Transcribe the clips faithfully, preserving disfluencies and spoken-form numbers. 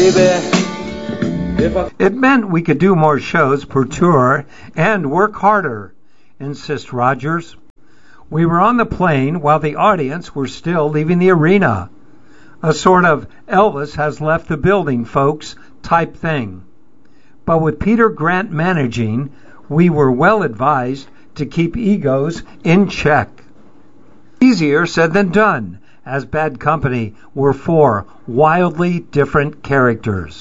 It meant we could do more shows per tour and work harder, insists Rogers. We were on the plane while the audience were still leaving the arena. A sort of Elvis has left the building, folks, type thing. But with Peter Grant managing, we were well advised to keep egos in check. Easier said than done, as Bad Company were four wildly different characters.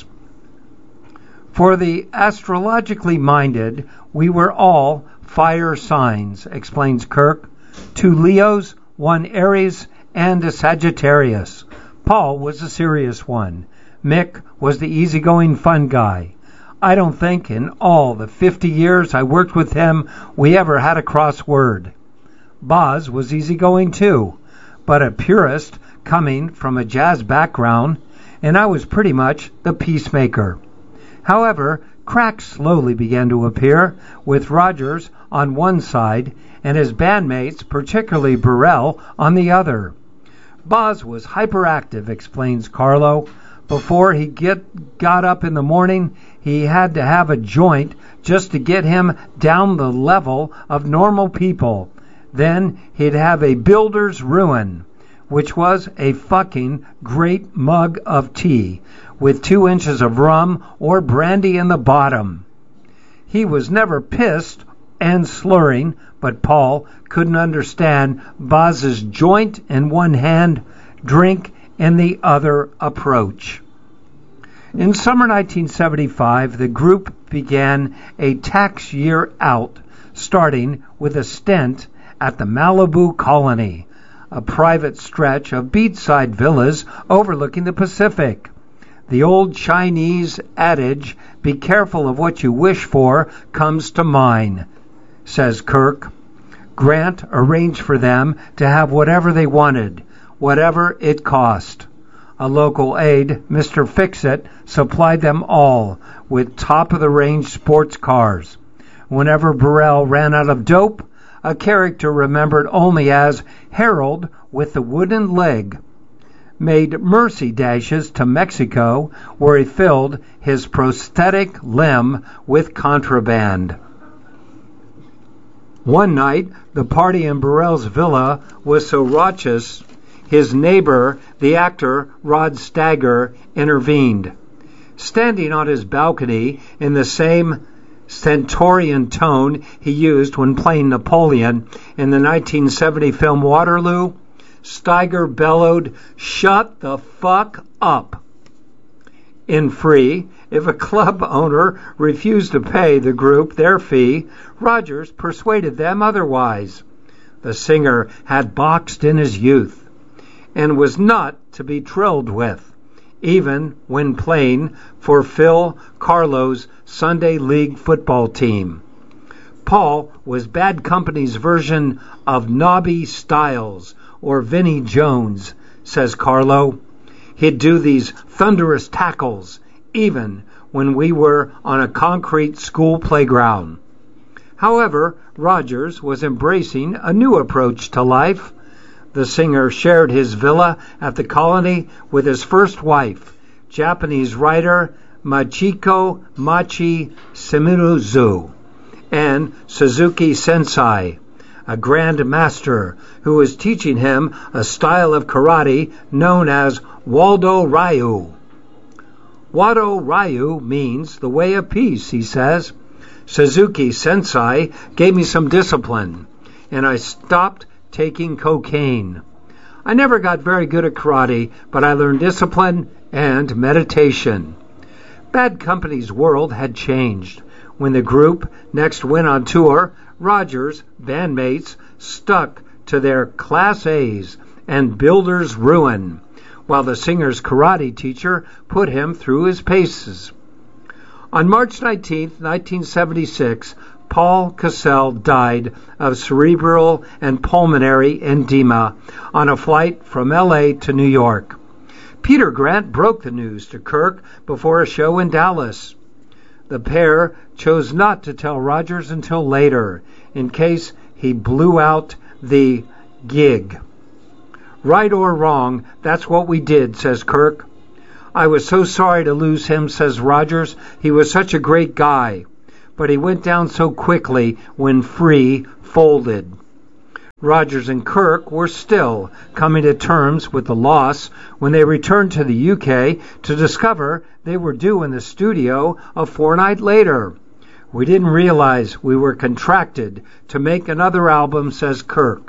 For the astrologically minded, we were all fire signs, explains Kirk. Two Leos, one Aries, and a Sagittarius. Paul was the serious one. Mick was the easygoing fun guy. I don't think in all the fifty years I worked with him we ever had a crossword. Boz was easygoing too, but a purist coming from a jazz background, and I was pretty much the peacemaker. However, cracks slowly began to appear, with Rogers on one side and his bandmates, particularly Burrell, on the other. Boz was hyperactive, explains Carlo. Before he get, got up in the morning, he had to have a joint just to get him down the level of normal people. Then he'd have a builder's ruin, which was a fucking great mug of tea with two inches of rum or brandy in the bottom. He was never pissed and slurring, but Paul couldn't understand Boz's joint in one hand, drink in the other approach. In summer nineteen seventy-five, the group began a tax year out, starting with a stint at the Malibu Colony, a private stretch of beachside villas overlooking the Pacific. The old Chinese adage, "Be careful of what you wish for," comes to mind, says Kirk. Grant arranged for them to have whatever they wanted, whatever it cost. A local aide, Mister Fix-It, supplied them all with top-of-the-range sports cars. Whenever Burrell ran out of dope, a character remembered only as Harold with the wooden leg made mercy dashes to Mexico, where he filled his prosthetic limb with contraband. One night, the party in Burrell's villa was so raucous, his neighbor, the actor Rod Steiger, intervened. Standing on his balcony in the same stentorian tone he used when playing Napoleon in the nineteen seventy film Waterloo, Steiger bellowed, "Shut the fuck up." In Free, if a club owner refused to pay the group their fee, Rogers persuaded them otherwise. The singer had boxed in his youth and was not to be trilled with, even when playing for Phil Carlo's Sunday League football team. Paul was Bad Company's version of Nobby Styles or Vinnie Jones, says Carlo. He'd do these thunderous tackles, even when we were on a concrete school playground. However, Rogers was embracing a new approach to life. The singer shared his villa at the Colony with his first wife, Japanese writer Machiko Machi Semiruzu, and Suzuki Sensei, a grand master who was teaching him a style of karate known as Waldo Ryu. Waldo Ryu means the way of peace, he says. Suzuki Sensei gave me some discipline, and I stopped taking cocaine. I never got very good at karate, but I learned discipline and meditation. Bad Company's world had changed. When the group next went on tour, Rogers' bandmates stuck to their Class A's and Builder's Ruin, while the singer's karate teacher put him through his paces. On March nineteenth, nineteen seventy-six, Paul Cassell died of cerebral and pulmonary edema on a flight from L A to New York. Peter Grant broke the news to Kirk before a show in Dallas. The pair chose not to tell Rogers until later, in case he blew out the gig. Right or wrong, that's what we did, says Kirk. I was so sorry to lose him, says Rogers. He was such a great guy. But he went down so quickly when Free folded. Rogers and Kirk were still coming to terms with the loss when they returned to the U K to discover they were due in the studio a fortnight later. We didn't realize we were contracted to make another album, says Kirk.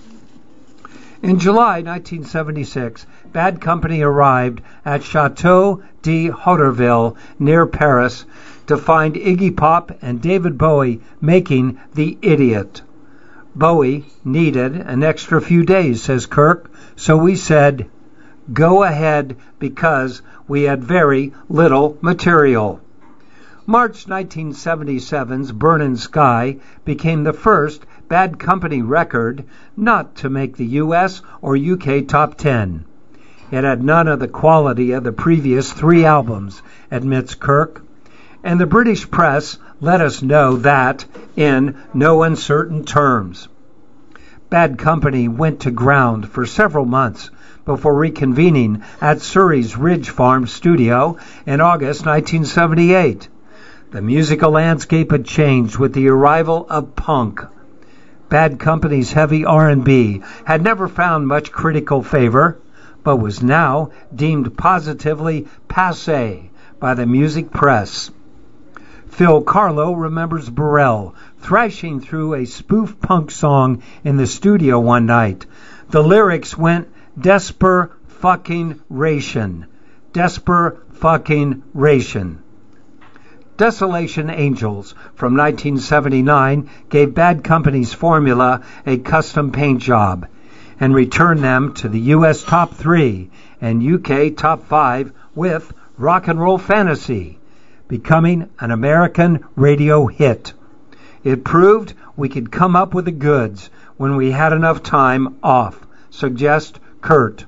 In July nineteen seventy-six, Bad Company arrived at Chateau de Hauteville near Paris to find Iggy Pop and David Bowie making The Idiot. Bowie needed an extra few days, says Kirk, so we said, go ahead, because we had very little material. March nineteen seventy-seven's Burnin' Sky became the first Bad Company record not to make the U S or U K top ten. It had none of the quality of the previous three albums, admits Kirk, and the British press let us know that in no uncertain terms. Bad Company went to ground for several months before reconvening at Surrey's Ridge Farm studio in August nineteen seventy-eight. The musical landscape had changed with the arrival of punk. Bad Company's heavy R and B had never found much critical favor, but was now deemed positively passé by the music press. Phil Carlo remembers Burrell thrashing through a spoof punk song in the studio one night. The lyrics went desper fucking ration. Desper fucking ration. Desolation Angels from nineteen seventy-nine gave Bad Company's formula a custom paint job and returned them to the U S top three and U K top five with Rock and Roll Fantasy, becoming an American radio hit. It proved we could come up with the goods when we had enough time off, suggests Kurt.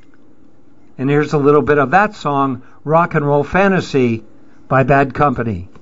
And here's a little bit of that song, Rock and Roll Fantasy, by Bad Company.